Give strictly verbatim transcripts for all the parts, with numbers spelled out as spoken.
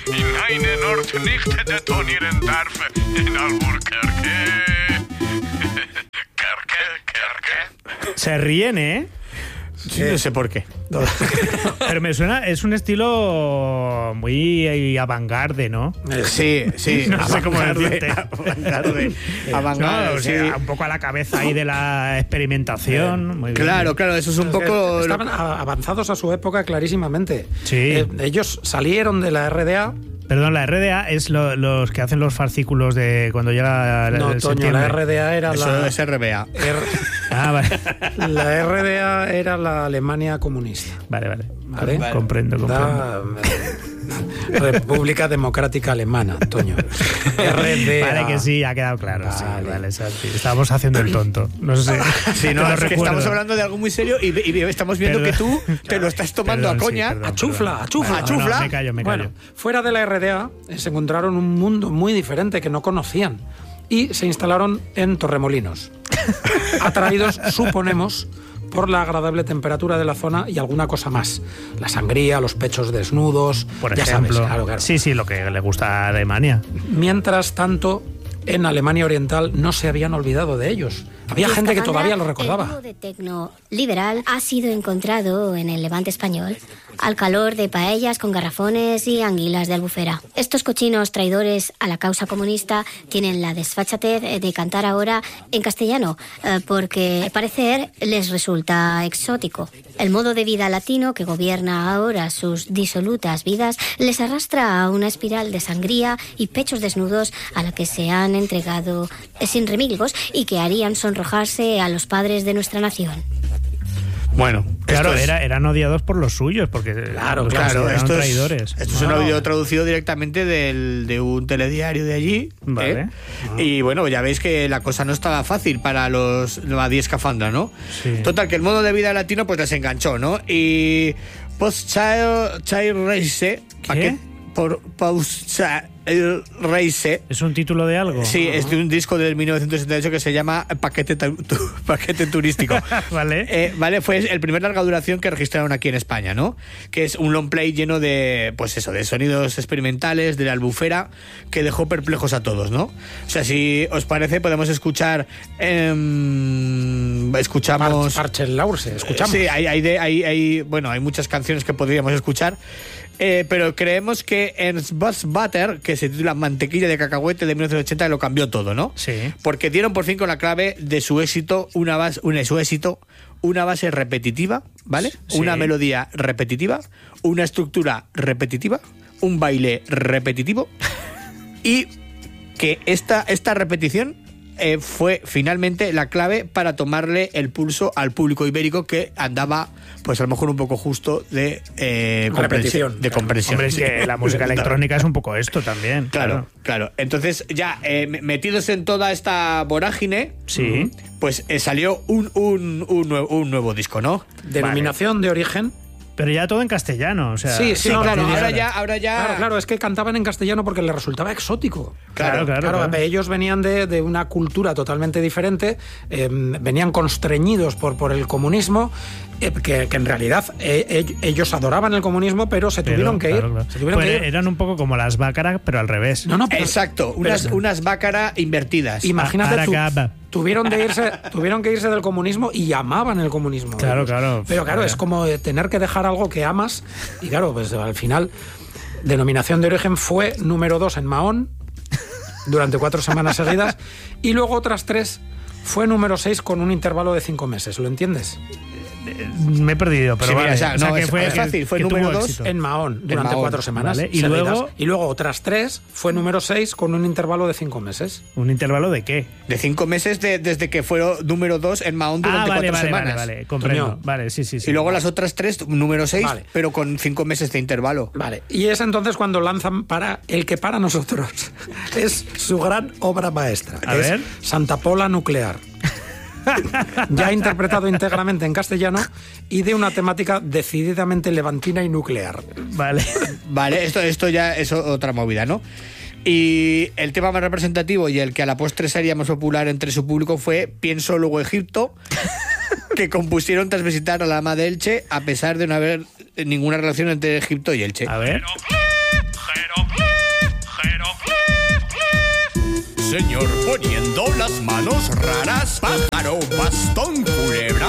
in einen Ort nicht detonieren darf, in Albuquerque. Kerke, Kerke. Se ríen, ¿eh? Sí, no sé por qué. Pero me suena, es un estilo muy avant-garde, ¿no? Sí, sí. No sé cómo decirte. Avant-garde. Avant-garde, No, o sea, sí. un poco a la cabeza ahí de la experimentación. Muy bien. Claro, claro, eso es un poco... Estaban avanzados a su época clarísimamente. Sí. Eh, ellos salieron de la R D A. Perdón, la R D A es lo, los que hacen los fascículos de cuando llega No, el Toño, septiembre. la R D A era Eso la... es R B A. R- Ah, vale. La R D A era la Alemania comunista. Vale, vale. ¿Vale? Vale. Comprendo, comprendo. Da, República Democrática Alemana, Toño. R D A. Vale, que sí, ha quedado claro. Vale. Sí, vale, Santi. Estábamos haciendo el tonto. No sé. Sí, no, te lo es que recuerdo. estamos hablando de algo muy serio y, y estamos viendo Perdón. que tú te lo estás tomando Perdón, a sí, coña. perdón, A chufla, perdón. a chufla. Vale, a chufla. no, no, me callo, me callo. Bueno, fuera de la R D A eh, se encontraron un mundo muy diferente que no conocían y se instalaron en Torremolinos, atraídos, suponemos, por la agradable temperatura de la zona y alguna cosa más. La sangría, los pechos desnudos, Por ya ejemplo. sabes, claro, claro. Sí, sí, lo que le gusta a Alemania. Mientras tanto, en Alemania Oriental no se habían olvidado de ellos. Había De gente que esta todavía banda, lo recordaba. El dúo de tecno liberal ha sido encontrado en el Levante español al calor de paellas con garrafones y anguilas de Albufera. Estos cochinos traidores a la causa comunista tienen la desfachatez de cantar ahora en castellano, eh, porque al parecer les resulta exótico. El modo de vida latino que gobierna ahora sus disolutas vidas les arrastra a una espiral de sangría y pechos desnudos a la que se han entregado sin remilgos y que harían sonrojarse a los padres de nuestra nación. Bueno, Claro, esto es- era, eran odiados por los suyos, porque Claro, los Claro, consideraron esto es, traidores. esto es un audio traducido directamente del, de un telediario de allí. Vale. ¿eh? Y bueno, ya veis que la cosa no estaba fácil para los Badí Escafandra, ¿no? Sí. Total, que el modo de vida latino pues les enganchó, ¿no? Y Post Child Child Race, ¿Qué? por Post Child Race. ¿Es un título de algo? Sí, es de un disco del mil novecientos setenta y ocho que se llama Paquete, tu- tu- Paquete Turístico. Vale. Eh, vale, fue el primer larga duración que registraron aquí en España, ¿no? Que es un long play lleno de, pues eso, de sonidos experimentales, de la Albufera, que dejó perplejos a todos, ¿no? O sea, si os parece, podemos escuchar... em, escuchamos... Archel Laurse, escuchamos. Sí, hay, hay, de- hay, hay- bueno, hay muchas canciones que podríamos escuchar, eh, pero creemos que Ernst Buzz Butter, que se titula Mantequilla de Cacahuete de mil novecientos ochenta, lo cambió todo, ¿no? Sí. Porque dieron por fin con la clave de su éxito, una base, una, su éxito, una base repetitiva, ¿vale? Sí. Una melodía repetitiva, una estructura repetitiva, un baile repetitivo y que esta, esta repetición eh, fue finalmente la clave para tomarle el pulso al público ibérico que andaba, pues a lo mejor un poco justo de eh, comprensión. Repetición, De claro. comprensión. Hombre, es sí. que la música electrónica es un poco esto también. Claro, claro. Entonces, ya eh, metidos en toda esta vorágine, Sí. pues eh, salió un, un, un, nuevo, un nuevo disco, ¿no? Denominación de origen. Pero ya todo en castellano, o sea... Sí, Sí, no, claro, no, no, ahora no. ya, ahora ya. Claro, claro, es que cantaban en castellano porque les resultaba exótico. Claro, claro. Claro, claro. ellos venían de, de una cultura totalmente diferente, eh, venían constreñidos por, por el comunismo, eh, que, que en realidad eh, eh, ellos adoraban el comunismo, pero se Pero, tuvieron que ir. claro, claro. Se tuvieron Pues que ir. eran un poco como las bácaras, pero al revés. No, no, pero- Exacto, pero- unas, unas bácara invertidas. Imagínate, tú, Aracaba. tuvieron, de irse, tuvieron que irse del comunismo y amaban el comunismo. Claro, ellos. claro. Pero claro, Joder. es como eh, tener que dejar algo que amas y claro, pues al final, denominación de origen fue número dos en Mahón durante cuatro semanas seguidas y luego otras tres fue número seis con un intervalo de cinco meses, ¿lo entiendes? Me he perdido, pero Sí, mira, vale. o sea, no, es- es fácil, fue que número tuvo dos éxito. En Mahón durante Mahón, cuatro semanas vale, y seguidas. luego- y luego otras tres fue número seis con un intervalo de cinco meses. ¿Un intervalo de qué? De cinco meses de- desde que fueron número dos en Mahón durante Ah, vale, cuatro vale, semanas. vale, vale, comprendo. Toño. Vale, sí, sí, sí. Y luego las otras tres, número seis, Vale. pero con cinco meses de intervalo. Vale, y es entonces cuando lanzan para el que para nosotros es su gran obra maestra. A es ver. Santa Pola Nuclear. Ya interpretado íntegramente en castellano y de una temática decididamente levantina y nuclear. Vale. Vale, esto, esto ya es otra movida, ¿no? Y el tema más representativo y el que a la postre sería más popular entre su público fue Pienso luego Egipto, que compusieron tras visitar a la ama de Elche, a pesar de no haber ninguna relación entre Egipto y Elche. A ver. Jeroglífico, Señor poniendo las manos raras, pájaro, bastón, culebra.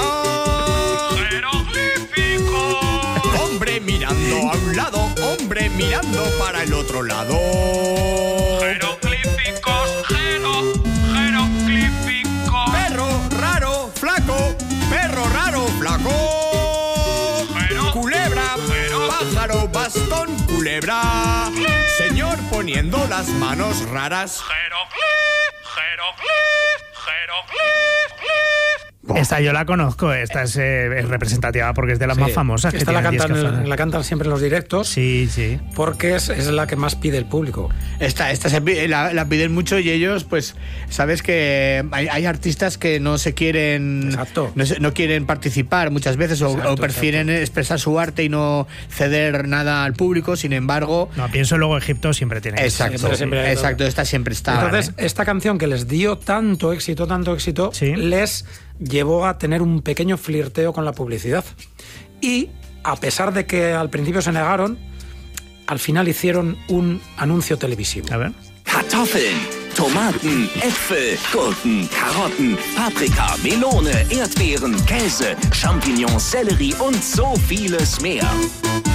Jeroglífico. Hombre mirando a un lado, hombre mirando para el otro lado. Jeroglíficos, jero, jeroglífico. Perro raro, flaco, perro raro, flaco. Jero, culebra, jero. Pájaro, bastón, culebra. Señor poniendo las manos raras. Jeroglífico, jeroglífico, jeroglífico. Esta yo la conozco, esta es, eh, es representativa porque es de las Sí. más famosas. Esta que la tiene cantan, Diez Cazadores. la cantan siempre en los directos. Sí, sí. Porque es, es la que más pide el público. Esta, esta se pi- la, la piden mucho y ellos, pues, sabes que hay, hay artistas que no se quieren, Exacto. no, se- no quieren participar muchas veces o, Exacto, o prefieren expresar su arte y no ceder nada al público. Sin embargo, No, pienso luego Egipto siempre tiene que exacto, Siempre, siempre hay exacto, todo. esta siempre está. Entonces, esta canción que les dio tanto éxito, tanto éxito, Sí. les llevó a tener un pequeño flirteo con la publicidad. Y, a pesar de que al principio se negaron, al final hicieron un anuncio televisivo. A ver. Kartoffeln, Tomaten, Äpfel, Gurken, Karotten, Paprika, Melone, Erdbeeren, Käse, Champignons, Sellerie und so vieles mehr.